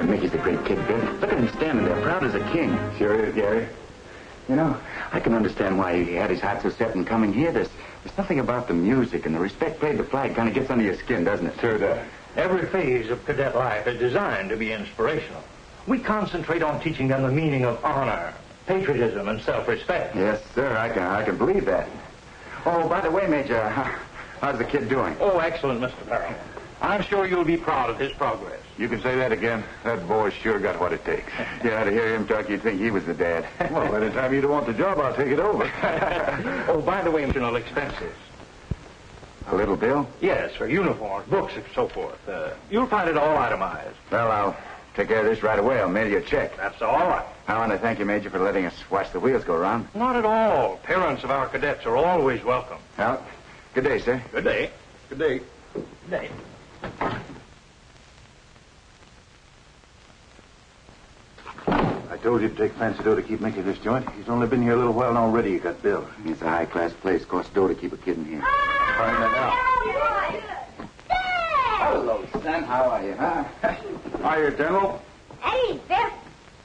Mickey's a great kid, Bill. Look at him standing there, proud as a king. Sure is, Gary. You know, I can understand why he had his heart so set in coming here. There's something about the music and the respect paid the flag kind of gets under your skin, doesn't it? Sure does. Every phase of cadet life is designed to be inspirational. We concentrate on teaching them the meaning of honor, patriotism, and self-respect. Yes, sir. I can believe that. Oh, by the way, Major, how's the kid doing? Oh, excellent, Mr. Farrell. I'm sure you'll be proud of his progress. You can say that again. That boy's sure got what it takes. Yeah, to hear him talk, you'd think he was the dad. Well, any time you don't want the job, I'll take it over. Oh, by the way, additional expenses. A little bill? Yes, for uniforms, books, and so forth. You'll find it all itemized. Well, I'll take care of this right away. I'll mail you a check. That's all right. I want to thank you, Major, for letting us watch the wheels go round. Not at all. Parents of our cadets are always welcome. Well, good day, sir. Good day. Good day. Good day. I told you to take fancy dough to keep Mickey this joint. He's only been here a little while and already you got billed. It's a high-class place. Costs dough to keep a kid in here. Find that out. Hello, son. How are you, huh? Hiya, General. Hey, Biff.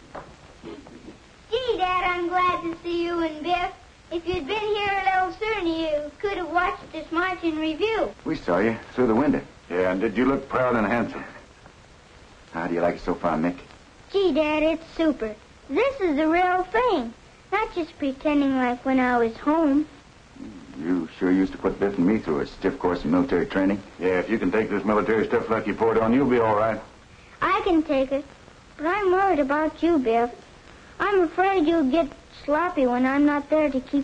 Gee, Dad, I'm glad to see you and Biff. If you'd been here a little sooner, you could have watched this march in review. We saw you through the window. Yeah, and did you look proud and handsome? How do you like it so far, Mick? Gee, Dad, it's super. This is the real thing. Not just pretending like when I was home. You sure used to put Biff and me through a stiff course of military training. Yeah, if you can take this military stuff like you poured on, you'll be all right. I can take it. But I'm worried about you, Biff. I'm afraid you'll get sloppy when I'm not there to keep